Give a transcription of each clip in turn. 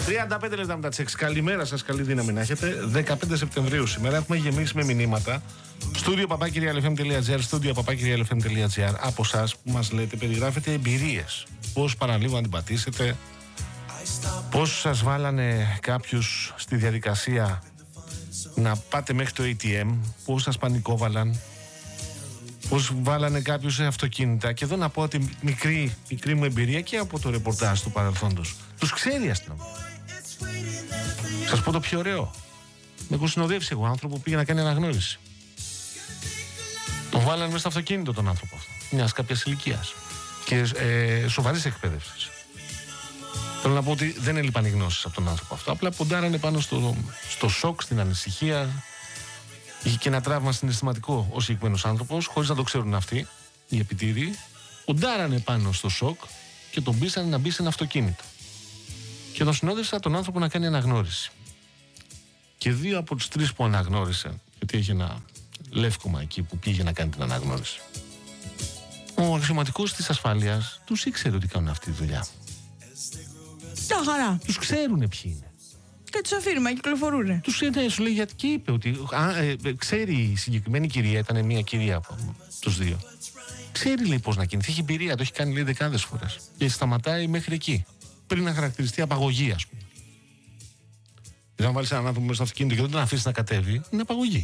35 λεπτά μετά τις 6. Καλημέρα σας, καλή δύναμη να έχετε. 15 Σεπτεμβρίου σήμερα έχουμε γεμίσει με μηνύματα. Στούντιο papakirialfm.gr, στούντιο papakirialfm.gr. Από εσάς που μας λέτε, περιγράφετε εμπειρίες. Πώς παραλίγο να την πατήσετε, πώς σας βάλανε κάποιους στη διαδικασία να πάτε μέχρι το ATM, πώς σας πανικόβαλαν, πώς βάλανε κάποιους σε αυτοκίνητα. Και εδώ να πω ότι μικρή μου εμπειρία και από το ρεπορτάζ του παρελθόντος. Τους ξέρει η αστυνομία. Σας πω το πιο ωραίο. Με έχω συνοδεύσει εγώ άνθρωπο που πήγε να κάνει αναγνώριση. Τον βάλανε μέσα στο αυτοκίνητο τον άνθρωπο αυτό. Μιας κάποιας ηλικίας. Και σοβαρής εκπαίδευσης. Θέλω να πω ότι δεν έλειπαν οι γνώσεις από τον άνθρωπο αυτό. Απλά ποντάρανε πάνω στο σοκ, στην ανησυχία. Είχε και ένα τραύμα συναισθηματικό ο συγκεκριμένος άνθρωπος, χωρίς να το ξέρουν αυτοί, οι επιτήριοι. Ποντάρανε πάνω στο σοκ και τον πείσανε να μπει σε ένα αυτοκίνητο. Και τον συνόδευσα τον άνθρωπο να κάνει αναγνώριση. Και 2 από τους 3 που αναγνώρισε, γιατί έχει ένα λεύκομα εκεί που πήγε να κάνει την αναγνώριση, ο αξιωματικός της ασφάλειας τους ήξερε ότι κάνουν αυτή τη δουλειά. Τα χαρά. Τους ξέρουνε ποιοι είναι. Και τους αφήνουμε, κυκλοφορούνε. Τους είδε, σου λέει, γιατί και είπε ότι ξέρει η συγκεκριμένη κυρία, ήταν μια κυρία από τους 2. Ξέρει, λέει, πώς να κινηθεί. Έχει εμπειρία, το έχει κάνει, λέει, δεκάδες φορές. Και σταματάει μέχρι εκεί. Πριν να χαρακτηριστεί απαγωγή, ας πούμε. Δηλαδή, αν βάλεις έναν άνθρωπο μέσα στο αυτοκίνητο και δεν τον αφήσεις να κατέβει, είναι απαγωγή.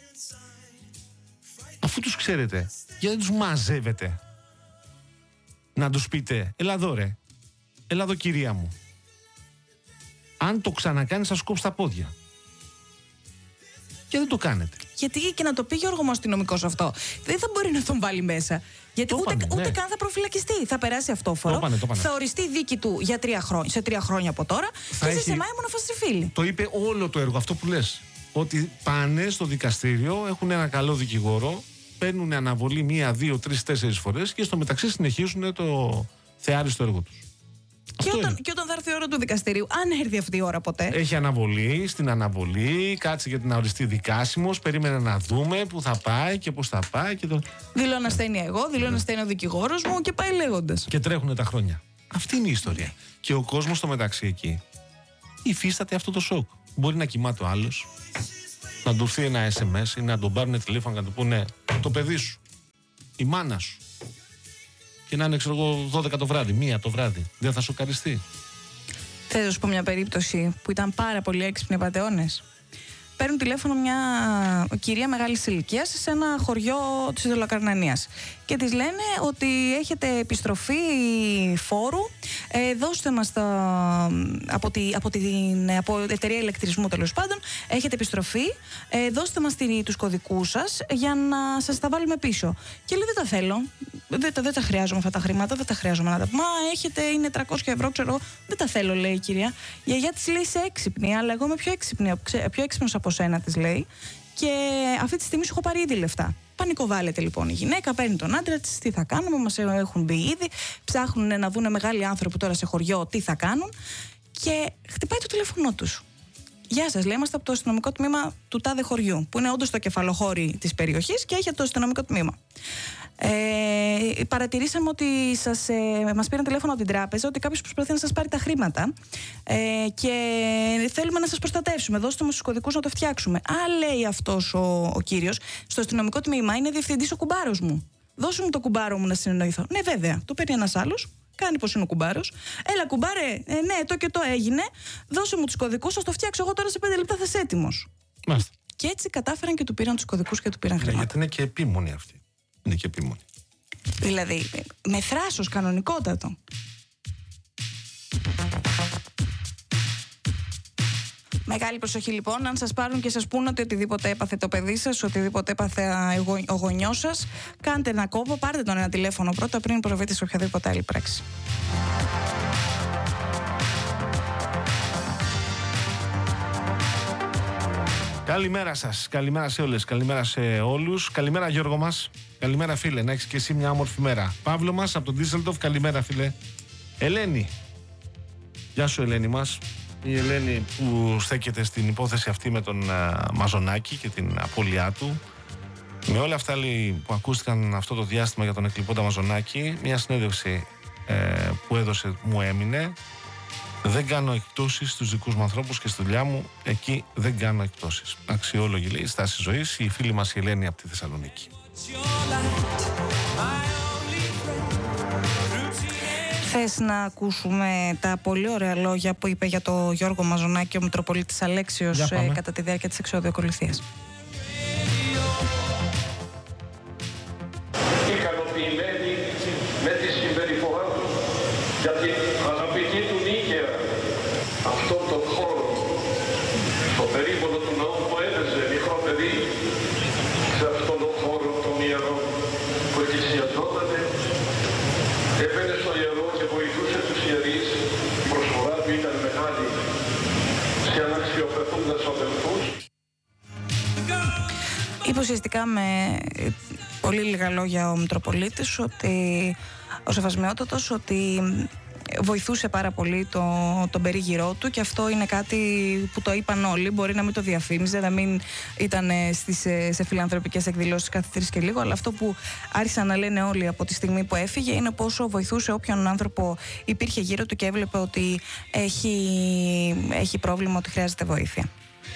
Αφού τους ξέρετε, γιατί δεν τους μαζεύετε να τους πείτε, έλα εδώ ρε, έλα εδώ κυρία μου. Αν το ξανακάνεις θα σου κόψει τα πόδια. Και δεν το κάνετε. Γιατί και να το πει, Γιώργο μου, αστυνομικός αυτό, δεν θα μπορεί να τον βάλει μέσα. Γιατί ούτε καν θα προφυλακιστεί. Θα περάσει αυτόφορο. Το πάνε. Θα οριστεί η δίκη του για 3 χρόνια, σε 3 χρόνια από τώρα. Και εσύ σε Μάη μονοφαστριφίλη. Το είπε όλο το έργο, αυτό που λες. Ότι πάνε στο δικαστήριο, έχουν ένα καλό δικηγόρο, παίρνουν αναβολή 1, 2, 3, 4 φορές και στο μεταξύ συνεχίζουν το θεάριστο έργο τους. Και όταν θα έρθει η ώρα του δικαστηρίου, αν έρθει αυτή η ώρα ποτέ. Έχει αναβολή, στην αναβολή, κάτσε για την οριστεί δικάσιμος, περίμενε να δούμε πού θα πάει και πώς θα πάει. Και δηλώνω ασθένεια εγώ, δηλώνω ασθένεια ο δικηγόρος μου και πάει λέγοντας. Και τρέχουν τα χρόνια. Αυτή είναι η ιστορία. Και ο κόσμος στο μεταξύ εκεί υφίσταται αυτό το σοκ. Μπορεί να κοιμάται ο άλλος, να του έρθει ένα SMS ή να τον πάρουν τηλέφωνο και να του πούνε το παιδί σου, η μάνα σου. Και να είναι, ξέρω εγώ, 12 το βράδυ, 1 το βράδυ. Δεν θα σοκαριστεί. Θέλω να σου πω μια περίπτωση που ήταν πάρα πολύ έξυπνοι πατεώνες. Παίρνουν τηλέφωνο μια κυρία μεγάλης ηλικίας σε ένα χωριό της Δωλοκαρνανίας και της λένε ότι έχετε επιστροφή φόρου, δώστε μας από εταιρεία ηλεκτρισμού, τέλος πάντων, έχετε επιστροφή, δώστε μας τους κωδικούς σας για να σας τα βάλουμε πίσω. Και λέει, δεν τα θέλω, δεν τα χρειάζομαι αυτά τα χρήματα, δεν τα χρειάζομαι να τα πω. Μα έχετε, είναι 300 ευρώ, ξέρω, δεν τα θέλω, λέει η κυρία. Η γιαγιά της λέει, είσαι έξυπνη, αλλά εγώ είμαι πιο έξυπνος από σένα, της λέει, και αυτή τη στιγμή σου έχω πάρει ήδη λεφτά. Πανικοβάλλεται λοιπόν η γυναίκα, παίρνει τον άντρα της, τι θα κάνουμε, μας έχουν μπει ήδη, ψάχνουν να δουν μεγάλοι άνθρωποι τώρα σε χωριό τι θα κάνουν, και χτυπάει το τηλέφωνο τους. Γεια σας, λέει, είμαστε από το αστυνομικό τμήμα του τάδε χωριού, που είναι όντως το κεφαλοχώρι της περιοχής και έχει το αστυνομικό τμήμα. Παρατηρήσαμε ότι μας πήραν τηλέφωνο από την τράπεζα ότι κάποιος προσπαθεί να σας πάρει τα χρήματα και θέλουμε να σας προστατεύσουμε. Δώστε μας τους κωδικούς να το φτιάξουμε. Λέει αυτός ο κύριος, στο αστυνομικό τμήμα είναι διευθυντής ο κουμπάρος μου. Δώσε μου το κουμπάρο μου να συνεννοηθώ. Ναι, βέβαια, το παίρνει ένας άλλος. Κάνει πως είναι ο κουμπάρος. Έλα, κουμπάρε, ναι, το και το έγινε. Δώσε μου τους κωδικούς, θα το φτιάξω εγώ τώρα σε 5 λεπτά, θα είσαι έτοιμος. Μάλιστα. Και έτσι κατάφεραν και του πήραν τους κωδικούς και του πήραν χρήματα. Γιατί είναι και επίμονη αυτή. Είναι και επίμονη. Δηλαδή, με θράσος κανονικότατο. Μεγάλη προσοχή λοιπόν, αν σας πάρουν και σας πούνε ότι οτιδήποτε έπαθε το παιδί σας, οτιδήποτε έπαθε ο γονιός σας, κάντε ένα κόπο, πάρτε τον ένα τηλέφωνο πρώτα πριν προβείτε σε οποιαδήποτε άλλη πράξη. Καλημέρα σας, καλημέρα σε όλες, καλημέρα σε όλους. Καλημέρα Γιώργο μας, καλημέρα φίλε, να έχεις και εσύ μια όμορφη μέρα. Παύλο μας από τον Ντίσσελντορφ, καλημέρα φίλε. Ελένη, γεια σου Ελένη μας. Η Ελένη που στέκεται στην υπόθεση αυτή με τον Μαζονάκη και την απώλειά του. Με όλα αυτά που ακούστηκαν αυτό το διάστημα για τον εκλειπώντα Μαζονάκη, μια συνέντευξη που έδωσε μου έμεινε. Δεν κάνω εκπτώσεις στους δικούς μου ανθρώπους και στη δουλειά μου. Εκεί δεν κάνω εκπτώσεις. Αξιόλογη, λέει, στάση ζωής. Η φίλη μας η Ελένη από τη Θεσσαλονίκη. Θες να ακούσουμε τα πολύ ωραία λόγια που είπε για το Γιώργο Μαζονάκη ο Μητροπολίτης Αλέξιος κατά τη διάρκεια της εξωδιοκολουθίας? Ικανοποιημένοι με τη συμπεριφορά του, γιατί αγαπητοί του νίκαια αυτόν τον χώρο, στο περίπολο του ναού που έδεσε μικρό παιδί, σε αυτόν τον χώρο τον ιερό που εκκλησιαζότανε, έπαιρνε στο ιερό και βοηθούσε τους ιερείς. Η προσφορά του ήταν μεγάλη σε αναξιοπρεπούντας αδελφούς. Είπε ουσιαστικά με πολύ λίγα λόγια ο Μητροπολίτης, ότι ο Σεβασμιότατος, ότι βοηθούσε πάρα πολύ τον περίγυρό του, και αυτό είναι κάτι που το είπαν όλοι. Μπορεί να μην το διαφήμιζε, να μην ήταν σε φιλανθρωπικές εκδηλώσεις κάθε 3 και λίγο, αλλά αυτό που άρχισαν να λένε όλοι από τη στιγμή που έφυγε είναι πόσο βοηθούσε όποιον άνθρωπο υπήρχε γύρω του και έβλεπε ότι έχει πρόβλημα, ότι χρειάζεται βοήθεια.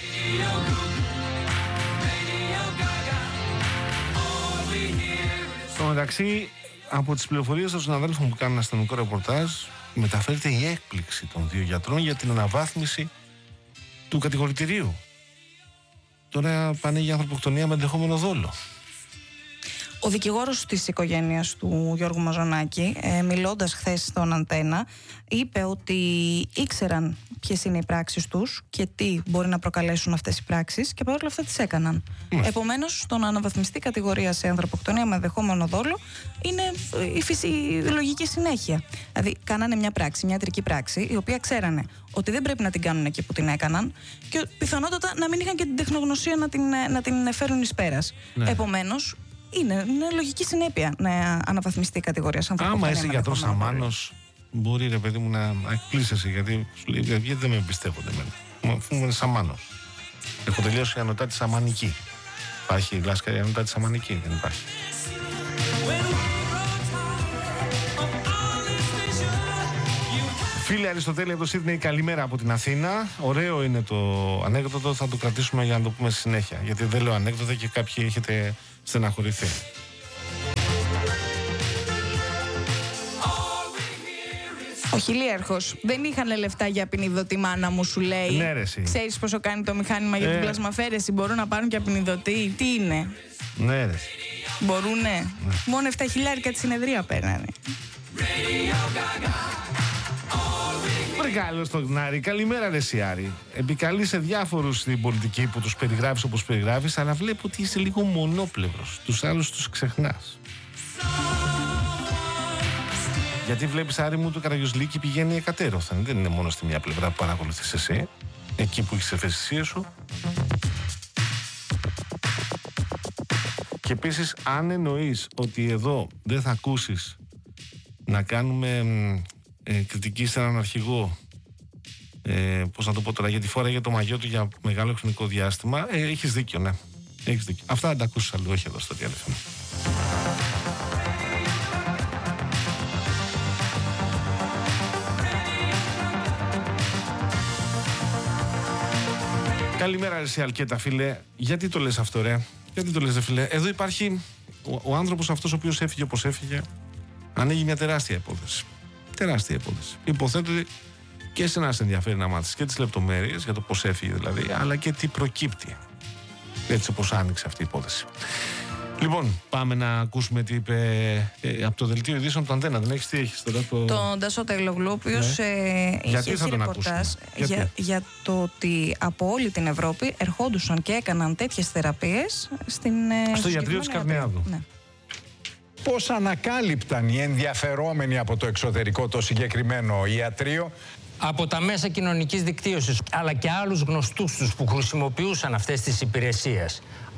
Στο μεταξύ, από τις πληροφορίες των συναδέλφων που κάνουν αστυνομικό ρεπορτάζ, μεταφέρεται η έκπληξη των 2 γιατρών για την αναβάθμιση του κατηγορητηρίου. Τώρα πάνε για ανθρωποκτονία με ενδεχόμενο δόλο. Ο δικηγόρος της οικογένειας του Γιώργου Μαζονάκη, μιλώντας χθες στον Αντένα, είπε ότι ήξεραν ποιες είναι οι πράξεις τους και τι μπορεί να προκαλέσουν αυτές οι πράξεις, και παρόλα αυτά τις έκαναν. Επομένως, το να αναβαθμιστεί κατηγορία σε ανθρωποκτονία με ενδεχόμενο δόλο είναι η λογική συνέχεια. Δηλαδή, κάνανε μια πράξη, μια ιατρική πράξη, η οποία ξέρανε ότι δεν πρέπει να την κάνουν εκεί που την έκαναν, και πιθανότατα να μην είχαν και την τεχνογνωσία να την φέρουν εις πέρας. Ναι. Επομένως, είναι λογική συνέπεια να αναβαθμιστεί η κατηγορία σαν ανθρωποκτονία. Άμα είσαι γιατρός αμάνος, μπορεί, ρε παιδί μου, να εκπλήσεσαι, γιατί σου λέει, γιατί δεν με εμπιστεύονται εμένα. Αφού είμαι αμάνος. Έχω τελειώσει η ανωτάτη σαμανική. Υπάρχει γλάσκα η ανωτάτη σαμανική? Δεν υπάρχει. Φίλε Αριστοτέλη από το Σίδνεϊ, καλημέρα από την Αθήνα. Ωραίο είναι το ανέκδοτο, θα το κρατήσουμε για να το πούμε στη συνέχεια. Γιατί δεν λέω ανέκδοτα και κάποιοι έχετε στεναχωρηθεί. Ο χιλίαρχος. Δεν είχαν λεφτά για απεινιδωτή, μάνα μου, σου λέει. Ναι, ρε, ξέρεις πόσο κάνει το μηχάνημα για την πλασμαφέρεση? Μπορούν να πάρουν και απεινιδωτή? Τι είναι? Ναι, ρε. Μπορούνε. Ναι. Μόνο 7 χιλιάρικα τη συνεδρία παίρνανε. Καλώς τον Γνάρη. Καλημέρα, ρε Σιάρη. Επικαλεί σε διάφορους στην πολιτική που τους περιγράφεις όπως περιγράφεις, αλλά βλέπω ότι είσαι λίγο μονόπλευρος. Τους άλλους τους ξεχνάς. Γιατί βλέπεις, Άρη μου, το Καραγιοσλίκη πηγαίνει εκατέρωθεν. Δεν είναι μόνο στη μία πλευρά που παρακολουθείς εσύ, εκεί που έχεις ευαισθησίες σου. Και επίσης, αν εννοείς ότι εδώ δεν θα ακούσεις να κάνουμε κριτική σε έναν αρχηγό, πώς να το πω τώρα, γιατί φόραγε το μαγιό του για μεγάλο χρονικό διάστημα, έχεις δίκιο, ναι. Έχεις δίκιο. Αυτά δεν τα ακούσεις αλλού, όχι εδώ στο τηλέφωνο. Καλημέρα, εσύ Αλκέτα, φίλε. Γιατί το λες αυτό, ρε? Γιατί το λες, ρε, φίλε? Εδώ υπάρχει ο άνθρωπος αυτός ο οποίος έφυγε όπως έφυγε, ανοίγει μια τεράστια υπόθεση. Τεράστια υπόθεση. Υποθέτω ότι και εσένα σε ενδιαφέρει να μάθεις και τις λεπτομέρειες για το πώς έφυγε δηλαδή, αλλά και τι προκύπτει. Έτσι όπως άνοιξε αυτή η υπόθεση. Λοιπόν, πάμε να ακούσουμε τι είπε από το δελτίο ειδήσεων του Αντένα. Δεν έχεις, τι έχεις τώρα? Τον Τάσο Τελογλού, ο οποίος είχε ρεπορτάζ για το ότι από όλη την Ευρώπη ερχόντουσαν και έκαναν τέτοιες θεραπείες στο ιατρείο της Καρνεάδου. Ναι. Πώς ανακάλυπταν οι ενδιαφερόμενοι από το εξωτερικό το συγκεκριμένο ιατρείο? Από τα μέσα κοινωνικής δικτύωσης, αλλά και άλλους γνωστούς τους που χρησιμοποιούσαν αυτές τις υπηρεσίες.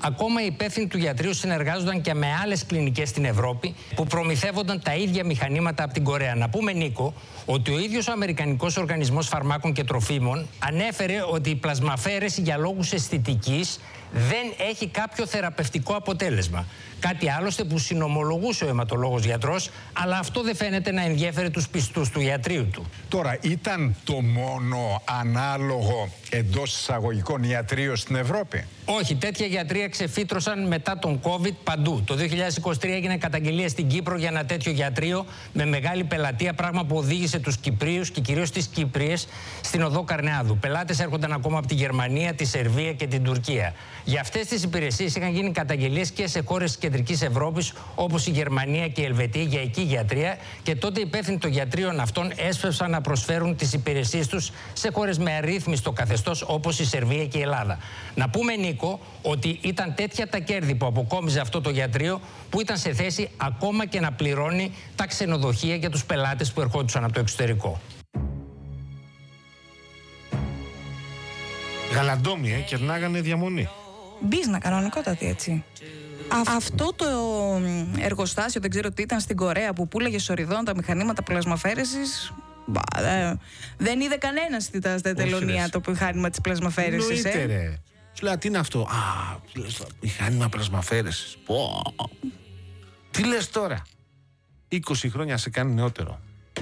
Ακόμα οι υπεύθυνοι του ιατρείου συνεργάζονταν και με άλλες κλινικές στην Ευρώπη που προμηθεύονταν τα ίδια μηχανήματα από την Κορέα. Να πούμε, Νίκο, ότι ο ίδιος ο Αμερικανικός Οργανισμός Φαρμάκων και Τροφίμων ανέφερε ότι η πλασμαφαίρεση για λόγους αισθητικής δεν έχει κάποιο θεραπευτικό αποτέλεσμα. Κάτι άλλωστε που συνομολογούσε ο αιματολόγος γιατρός, αλλά αυτό δεν φαίνεται να ενδιέφερε τους πιστούς του ιατρείου του. Τώρα, ήταν το μόνο ανάλογο εντός εισαγωγικών ιατρείο στην Ευρώπη? Όχι, τέτοια γιατρεία ξεφύτρωσαν μετά τον COVID παντού. Το 2023 έγινε καταγγελία στην Κύπρο για ένα τέτοιο γιατρείο με μεγάλη πελατεία, πράγμα που οδήγησε τους Κυπρίους και κυρίως τις Κύπριες στην οδό Καρνεάδου. Πελάτες έρχονταν ακόμα από τη Γερμανία, τη Σερβία και την Τουρκία. Για αυτές τις υπηρεσίες είχαν γίνει καταγγελίες και σε χώρες της Κεντρικής Ευρώπης, όπως η Γερμανία και η Ελβετία, για εκεί γιατρεία, και τότε οι υπεύθυνοι των γιατρίων αυτών έσπευσαν να προσφέρουν τις υπηρεσίες τους σε χώρες με αρρύθμιστο καθεστώς, όπως η Σερβία και η Ελλάδα. Να πούμε, Νίκο, ότι ήταν τέτοια τα κέρδη που αποκόμιζε αυτό το γιατρείο, που ήταν σε θέση ακόμα και να πληρώνει τα ξενοδοχεία για τους πελάτες που ερχόντουσαν από το εξωτερικό. Γαλαντόμοι, κερνάγανε διαμονή. Μπίζνα, κανονικότατη, έτσι. Αυτό το εργοστάσιο, δεν ξέρω τι ήταν, στην Κορέα, που πουλάγε σοριδών τα μηχανήματα πλασμαφέρεσης, δεν είδε κανένας στα τελωνία το μηχάνημα της πλασμαφέρεσης. Εννοείται, ρε. Σου λέω, τι είναι αυτό? Μηχάνημα πλασμαφέρεσης. Τι λες τώρα? 20 χρόνια σε κάνει νεότερο.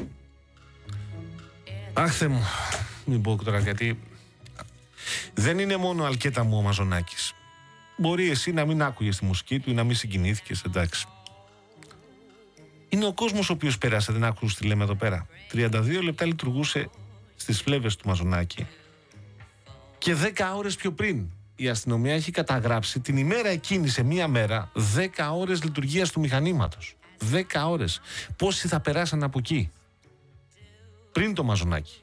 Αχ, Θεέ μου, μην πω τώρα, γιατί δεν είναι μόνο αλκέτα μου ο Μαζονάκης. Μπορεί εσύ να μην άκουγες τη μουσική του ή να μην συγκινήθηκες, εντάξει. Είναι ο κόσμος ο οποίος πέρασε, δεν άκουσες τι λέμε εδώ πέρα. 32 λεπτά λειτουργούσε στις φλέβες του Μαζονάκη και 10 ώρες πιο πριν η αστυνομία έχει καταγράψει την ημέρα εκείνη, σε μία μέρα, 10 ώρες λειτουργίας του μηχανήματος. 10 ώρες. Πόσοι θα περάσαν από εκεί πριν το Μαζονάκη?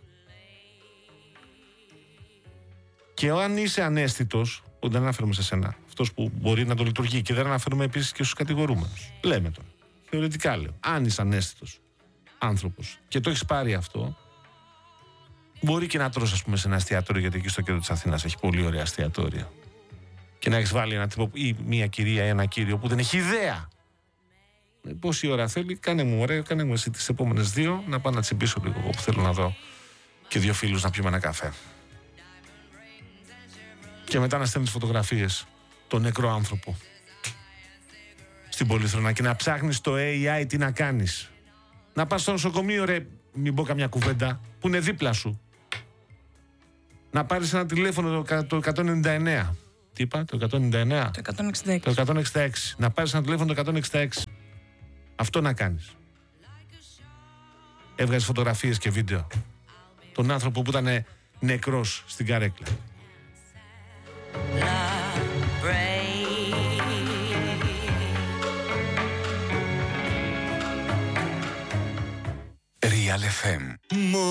Και αν είσαι ανέστητος, που δεν αναφέρομαι σε σένα, αυτός που μπορεί να το λειτουργεί, και δεν αναφέρομαι επίσης και στους κατηγορούμενους, λέμε τον, θεωρητικά λέω, αν είσαι ανέστητος άνθρωπος και το έχεις πάρει αυτό, μπορεί και να τρως, ας πούμε, σε ένα εστιατόριο, γιατί εκεί στο κέντρο της Αθήνας έχει πολύ ωραία εστιατόρια, και να έχεις βάλει ένα τύπο ή μια κυρία ή ένα κύριο που δεν έχει ιδέα πόση ώρα θέλει. Κάνε μου ωραίο, κάνε μου εσύ τις επόμενες 2 να πάω να τσιμπήσω λίγο εγώ που θέλω να δω και 2 φίλους να πιούμε ένα καφέ. Και μετά να στέλνεις φωτογραφίες τον νεκρό άνθρωπο στην πολυθρόνα και να ψάχνεις το AI τι να κάνεις. Να πας στο νοσοκομείο, ρε, μην πω καμιά κουβέντα, που είναι δίπλα σου. Να πάρεις ένα τηλέφωνο, το 199. Τι είπα, το 199? Το 166. Το 166. Να πάρεις ένα τηλέφωνο το 166. Αυτό να κάνεις. Έβγαζες φωτογραφίες και βίντεο. Τον άνθρωπο που ήταν νεκρός στην καρέκλα. Real FM.